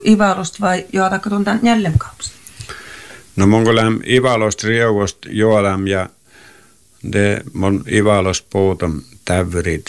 Ivalosta vai joatako tuon jälleen kaupasta? No mun läm Ivalosta rieuvosta juolam ja de mun Ivalosta puutam tävyrit.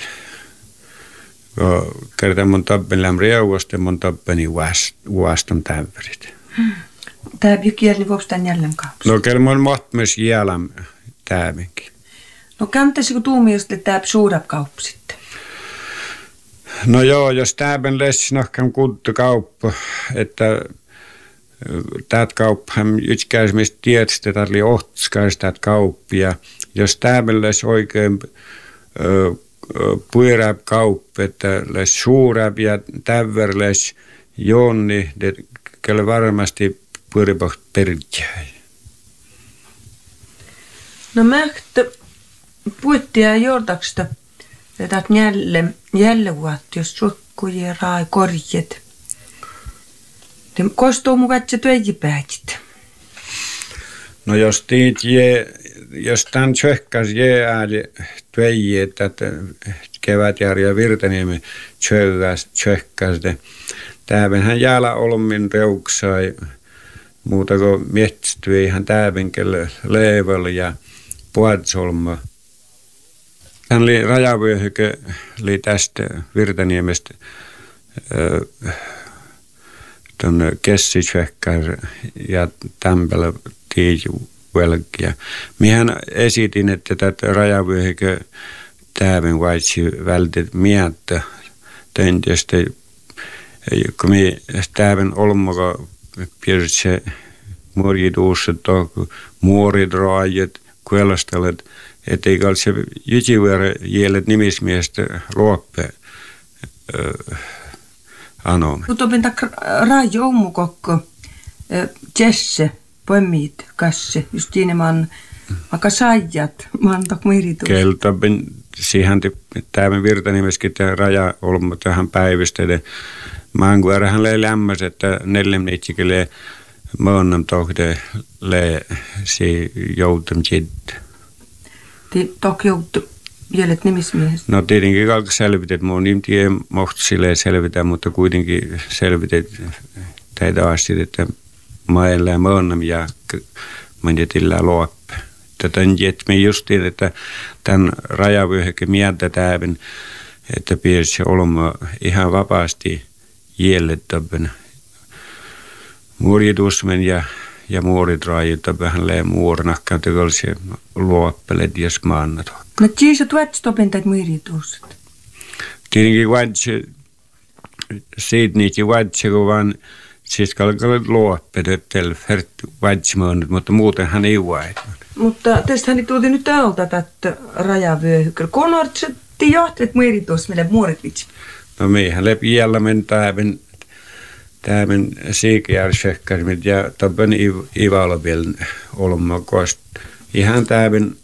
Kerta mun tappen läm rieuvosta ja mun tappeni uaston tävyrit. Tää kielni vuoksi tän jälleen kaupasta? No kyllä mun myös jääläm tävinkin. No kääntäisikö tuumiosta tää suurap kauppa sitten? No joo, jos tämäpän lessinahkan kauppa, että täät kauppahan yksikäisemmistä tietysti, että oli ohtskaisi täät kauppia. Jos tämäpän les oikein pyörää kauppa, että les suuräp ja tävver les jonni, että kyllä varmasti pyöripäät perjää. No mähtö puittia jortaksta. Tätä jälleen vuotta, jos sukkuja rai korjet. Kostuu mun katse työjipääkit. No jos jos tämän tjöhkäs ääli työji, että Kevätjärvi Virtaniemen tjöhkäs, tämähän jäällä olmin reuksai, muuta kuin miettistyy ihan tämänkelle leivellä ja puhadsolma. Hän oli rajavyöhyke, oli tästä Virtaniemestä tuonne Kessitsvekkar ja Tämpälä tiijuvelkia. Minähän esitin, että tätä rajavyöhyke tähän vaitsi vältet miettä. Tietysti, kun minä tähän olmaka piirsi muorituussa, muoridraajat, kuelastelet, ettei kai se jytivuore jielet nimismiestä luoppe anome. Mutta opin rajo ommukokko, Jesse, pommit, kasse, just siinä man, vaikka saijat, man tok miritus. Keltapin siihen tämän Virtanimeskin tämä raja olmu tähän päivystelee. Maankuorahan lei lämmäs, että 4 niitsikille maannam tohde lei si joutum jid. Tok joutu jäljet nimismiehestä? No tietenkin kaikki selvitet. Mun nimtiä mohti silleen selvitä, mutta kuitenkin selvitet teitä asti, että mailla ja maannam ja manjetilla luoppe. Tätä jetmi justiin, että tämän rajavyöhykke mieltä tähän, että piirsi olema ihan vapaasti jäljettävän muoritusmen ja muoridraajat vähän lee muornakkaan tekoisia luoppelet ja smaannat. No tiisä tuotsi topintat muoritukset? Tietenkin vaatsi, siitä niitä vaatsi, kun vaan siis kalkalit luoppelet, että vaatsi maannut, mutta muutenhan ei vaat. Mutta tästähän ei tuotiin nyt täältä tätä rajavyöhykköä. Kun oletko johtavat muoritus, millä muorit vitsi? No meihän läpi jällä meni tämän siikajärjsekkäismit ja tapan Ivalo vielä olemme kost. Ihan tämän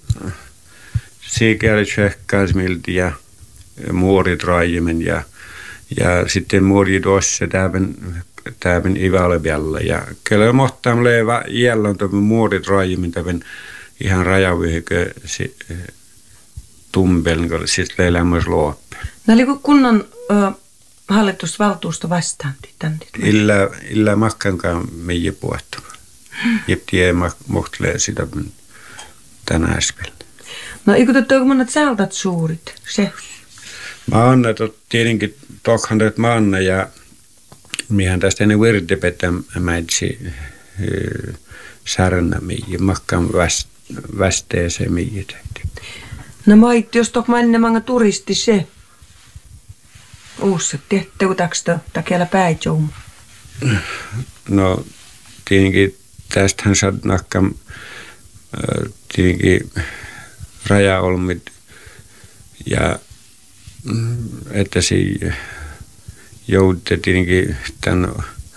siikajärjsekkäismiltä ja muoridraajimen ja sitten muoritossa tämän Ivalo vielä. Ja kyllä mohtaan leva jällä on tämän muoridraajimen tämän ihan rajavyöhykö tumpelin, siis leilämmäs luoppe. No eli kunnan hallitusvaltuusto vastaanti tänne? Illa makkankaan meidän puhuttu. Jepti ei mohtlee sitä tänä äsken. No eikö te monet säältät suurit? Se? Mä annan tietenkin tokhan teet mä annan ja mihän tästä ennen virtipettä mäitsi särnä meidän makkaan västeeseen meidän. No mait, jos tok mannamanga turisti se. Uussa, teettekö taksta takialla päijoum? No, tietenkin tästähän saat nakkaan tietenkin rajaolmit ja että siinä joudutte tietenkin tämän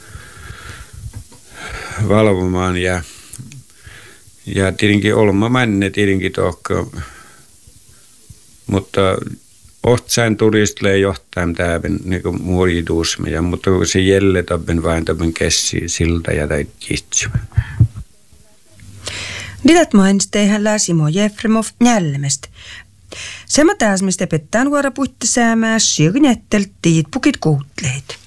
valvomaan ja tietenkin olma männe tietenkin tohko, mutta ohtsain turistille johtajan tähän niin muoritusmeja, mutta kun se jälle tappen vain tappen kessi siltä ja tai kitsua. Ditat mainitsteihän Simo Jefremov Njälmestä. Sama täsmistä pettään vuora puittisäämää syögnetteltiin pukit kuutleet.